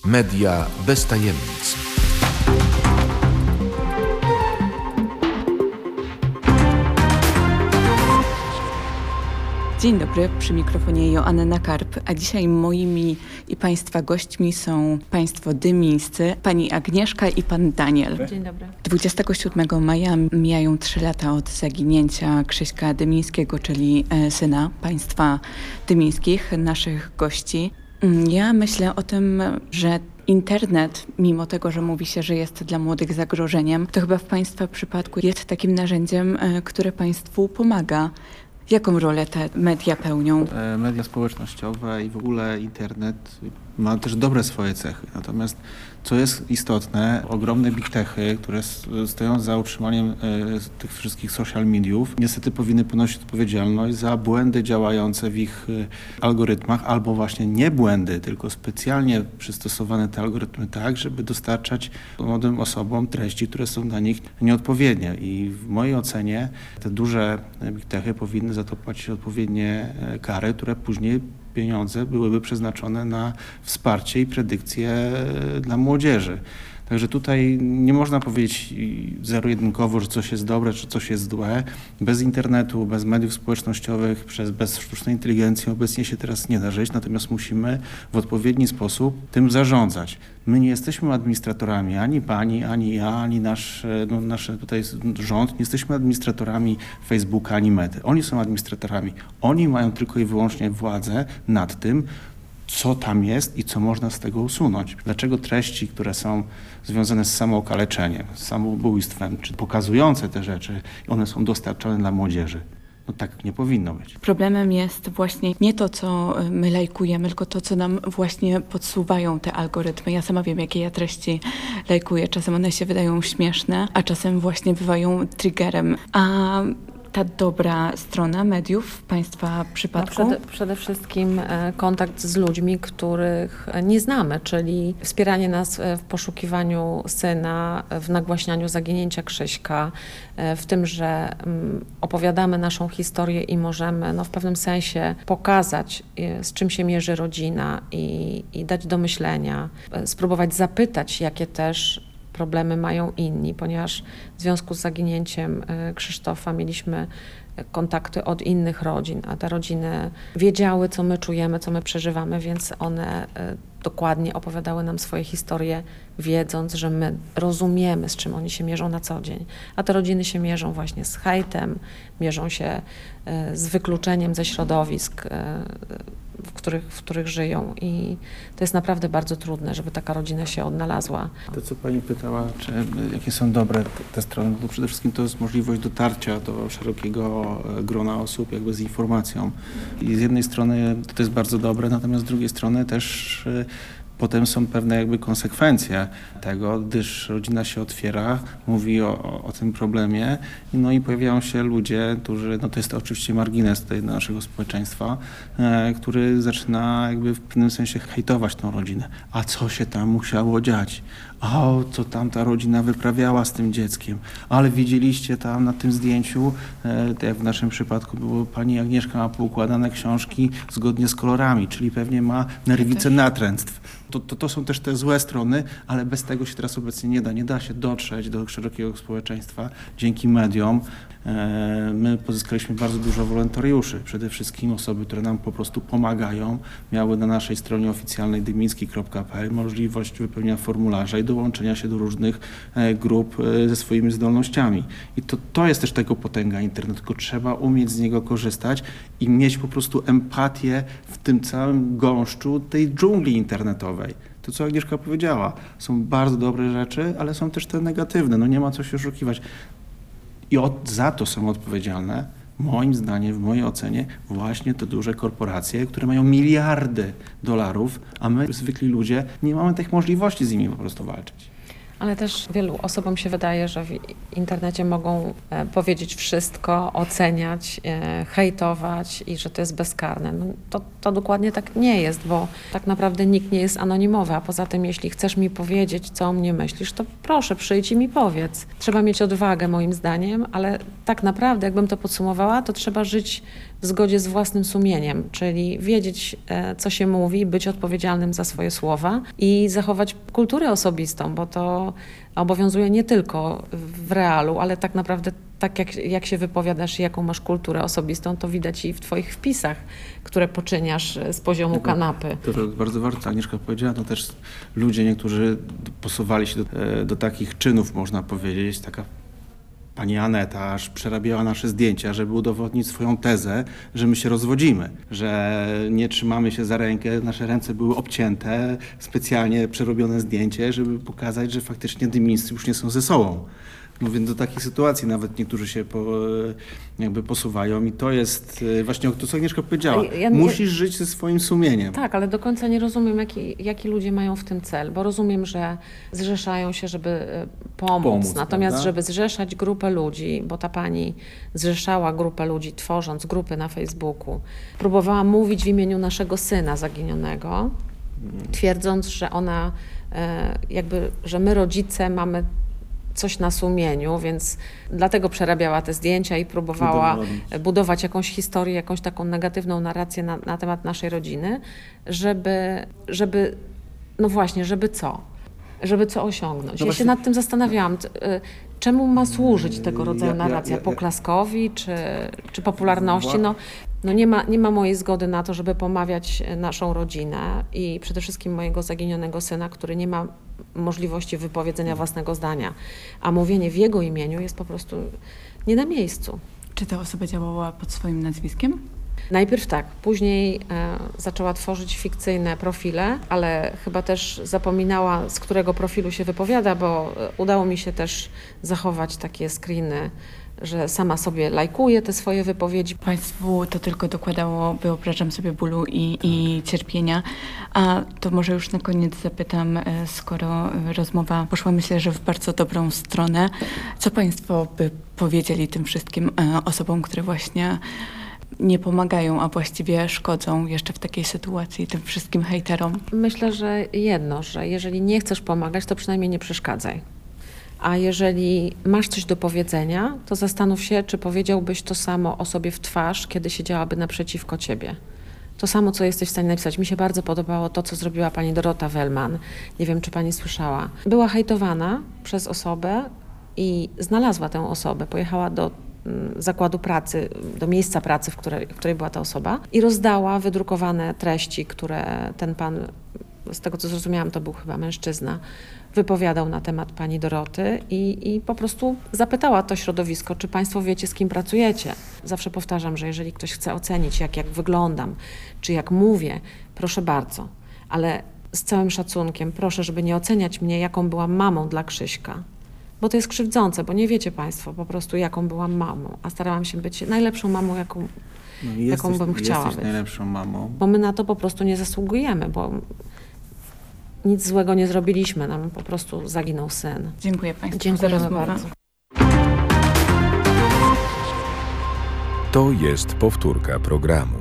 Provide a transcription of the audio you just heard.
Media bez tajemnic. Dzień dobry, przy mikrofonie Joanna Karp, a dzisiaj moimi i Państwa gośćmi są Państwo dymińscy, Pani Agnieszka i Pan Daniel. Dzień dobry. 27 maja mijają 3 lata od zaginięcia Krzyśka Dymińskiego, czyli syna Państwa dymińskich, naszych gości. Ja myślę o tym, że internet, mimo tego, że mówi się, że jest dla młodych zagrożeniem, to chyba w Państwa przypadku jest takim narzędziem, które Państwu pomaga. Jaką rolę te media pełnią? Media społecznościowe i w ogóle internet ma też dobre swoje cechy. Natomiast co jest istotne, ogromne big techy, które stoją za utrzymaniem tych wszystkich social mediów, niestety powinny ponosić odpowiedzialność za błędy działające w ich algorytmach, albo właśnie nie błędy, tylko specjalnie przystosowane te algorytmy tak, żeby dostarczać młodym osobom treści, które są dla nich nieodpowiednie. I w mojej ocenie te duże big techy powinny za to płacić odpowiednie kary, które później pieniądze byłyby przeznaczone na wsparcie i predykcje dla mładzieży. Także tutaj nie można powiedzieć zero-jedynkowo, że coś jest dobre, czy coś jest złe. Bez internetu, bez mediów społecznościowych, bez sztucznej inteligencji obecnie się teraz nie da żyć, natomiast musimy w odpowiedni sposób tym zarządzać. My nie jesteśmy administratorami, ani pani, ani ja, ani nasz tutaj rząd, nie jesteśmy administratorami Facebooka, ani Mety. Oni są administratorami. Oni mają tylko i wyłącznie władzę nad tym, co tam jest i co można z tego usunąć. Dlaczego treści, które są związane z samookaleczeniem, z samobójstwem, czy pokazujące te rzeczy, one są dostarczane dla młodzieży? No tak nie powinno być. Problemem jest właśnie nie to, co my lajkujemy, tylko to, co nam właśnie podsuwają te algorytmy. Ja sama wiem, jakie ja treści lajkuję. Czasem one się wydają śmieszne, a czasem właśnie bywają triggerem. A ta dobra strona mediów w Państwa przypadku? No przede wszystkim kontakt z ludźmi, których nie znamy, czyli wspieranie nas w poszukiwaniu syna, w nagłaśnianiu zaginięcia Krzyśka, w tym, że opowiadamy naszą historię i możemy w pewnym sensie pokazać, z czym się mierzy rodzina i dać do myślenia, spróbować zapytać, jakie też problemy mają inni, ponieważ w związku z zaginięciem Krzysztofa mieliśmy kontakty od innych rodzin, a te rodziny wiedziały, co my czujemy, co my przeżywamy, więc one dokładnie opowiadały nam swoje historie, wiedząc, że my rozumiemy, z czym oni się mierzą na co dzień. A te rodziny się mierzą właśnie z hejtem, mierzą się z wykluczeniem ze środowisk, w których żyją, i to jest naprawdę bardzo trudne, żeby taka rodzina się odnalazła. To, co pani pytała, jakie są dobre te strony, to przede wszystkim to jest możliwość dotarcia do szerokiego grona osób jakby z informacją. I z jednej strony to jest bardzo dobre, natomiast z drugiej strony też potem są pewne jakby konsekwencje tego, gdyż rodzina się otwiera, mówi o tym problemie, no i pojawiają się ludzie, którzy, to jest to oczywiście margines tutaj naszego społeczeństwa, który zaczyna jakby w pewnym sensie hejtować tą rodzinę. A co się tam musiało dziać? O, co tam ta rodzina wyprawiała z tym dzieckiem? Ale widzieliście tam na tym zdjęciu, tak jak w naszym przypadku było, pani Agnieszka ma poukładane książki zgodnie z kolorami, czyli pewnie ma nerwicę natręctw. To są też te złe strony, ale bez tego się teraz obecnie nie da się dotrzeć do szerokiego społeczeństwa dzięki mediom. My pozyskaliśmy bardzo dużo wolontariuszy, przede wszystkim osoby, które nam po prostu pomagają, miały na naszej stronie oficjalnej dymiński.pl możliwość wypełnienia formularza i dołączenia się do różnych grup ze swoimi zdolnościami. I to jest też tego potęga internetu, tylko trzeba umieć z niego korzystać i mieć po prostu empatię w tym całym gąszczu tej dżungli internetowej. To, co Agnieszka powiedziała, są bardzo dobre rzeczy, ale są też te negatywne, nie ma co się oszukiwać. I za to są odpowiedzialne, moim zdaniem, w mojej ocenie, właśnie te duże korporacje, które mają miliardy dolarów, a my, zwykli ludzie, nie mamy tych możliwości z nimi po prostu walczyć. Ale też wielu osobom się wydaje, że w internecie mogą powiedzieć wszystko, oceniać, hejtować i że to jest bezkarne. To dokładnie tak nie jest, bo tak naprawdę nikt nie jest anonimowy, a poza tym jeśli chcesz mi powiedzieć, co o mnie myślisz, to proszę, przyjdź i mi powiedz. Trzeba mieć odwagę moim zdaniem, ale tak naprawdę, jakbym to podsumowała, to trzeba żyć w zgodzie z własnym sumieniem, czyli wiedzieć, co się mówi, być odpowiedzialnym za swoje słowa i zachować kulturę osobistą, bo to obowiązuje nie tylko w realu, ale tak naprawdę tak jak się wypowiadasz i jaką masz kulturę osobistą, to widać i w twoich wpisach, które poczyniasz z poziomu kanapy. To bardzo warto, Agnieszka powiedziała, to też ludzie niektórzy posuwali się do takich czynów, można powiedzieć. Taka pani Aneta aż przerabiała nasze zdjęcia, żeby udowodnić swoją tezę, że my się rozwodzimy, że nie trzymamy się za rękę, nasze ręce były obcięte, specjalnie przerobione zdjęcie, żeby pokazać, że faktycznie dymińscy już nie są ze sobą. No więc do takich sytuacji nawet niektórzy się jakby posuwają i to jest właśnie to, co Agnieszka powiedziała. Musisz żyć ze swoim sumieniem. Tak, ale do końca nie rozumiem, jaki ludzie mają w tym cel, bo rozumiem, że zrzeszają się, żeby pomóc. Natomiast, prawda? Żeby zrzeszać grupę ludzi, bo ta pani zrzeszała grupę ludzi, tworząc grupy na Facebooku, próbowała mówić w imieniu naszego syna zaginionego, twierdząc, że ona że my rodzice mamy coś na sumieniu, więc dlatego przerabiała te zdjęcia i próbowała budować jakąś historię, jakąś taką negatywną narrację na temat naszej rodziny, żeby no właśnie, żeby co? Żeby co osiągnąć? Ja się nad tym zastanawiałam, czemu ma służyć tego rodzaju narracja? Poklaskowi czy popularności? No nie ma mojej zgody na to, żeby pomawiać naszą rodzinę i przede wszystkim mojego zaginionego syna, który nie ma możliwości wypowiedzenia własnego zdania, a mówienie w jego imieniu jest po prostu nie na miejscu. Czy ta osoba działała pod swoim nazwiskiem? Najpierw tak, później zaczęła tworzyć fikcyjne profile, ale chyba też zapominała, z którego profilu się wypowiada, bo udało mi się też zachować takie screeny, że sama sobie lajkuje te swoje wypowiedzi. Państwu to tylko dokładało, wyobrażam sobie, bólu i cierpienia. A to może już na koniec zapytam, skoro rozmowa poszła, myślę, że w bardzo dobrą stronę, co Państwo by powiedzieli tym wszystkim osobom, które właśnie nie pomagają, a właściwie szkodzą jeszcze w takiej sytuacji tym wszystkim hejterom? Myślę, że że jeżeli nie chcesz pomagać, to przynajmniej nie przeszkadzaj. A jeżeli masz coś do powiedzenia, to zastanów się, czy powiedziałbyś to samo osobie w twarz, kiedy siedziałaby naprzeciwko ciebie. To samo, co jesteś w stanie napisać. Mi się bardzo podobało to, co zrobiła pani Dorota Wellman. Nie wiem, czy pani słyszała. Była hejtowana przez osobę i znalazła tę osobę. Pojechała do zakładu pracy, do miejsca pracy, w której była ta osoba i rozdała wydrukowane treści, które ten pan, z tego co zrozumiałam, to był chyba mężczyzna, wypowiadał na temat pani Doroty i po prostu zapytała to środowisko, czy państwo wiecie, z kim pracujecie. Zawsze powtarzam, że jeżeli ktoś chce ocenić, jak wyglądam, czy jak mówię, proszę bardzo, ale z całym szacunkiem proszę, żeby nie oceniać mnie, jaką byłam mamą dla Krzyśka. Bo to jest krzywdzące, bo nie wiecie państwo po prostu, jaką byłam mamą, a starałam się być najlepszą mamą, jaką bym chciała być. Najlepszą mamą. Bo my na to po prostu nie zasługujemy, bo nic złego nie zrobiliśmy, nam po prostu zaginął syn. Dziękuję Państwu. Dziękujemy bardzo. To jest powtórka programu.